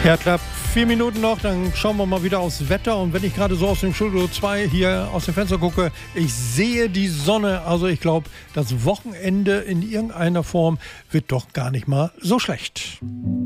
Ja, knapp 4 Minuten noch, dann schauen wir mal wieder aufs Wetter. Und wenn ich gerade so aus dem Studio 2 hier aus dem Fenster gucke, ich sehe die Sonne. Also ich glaube, das Wochenende in irgendeiner Form wird doch gar nicht mal so schlecht.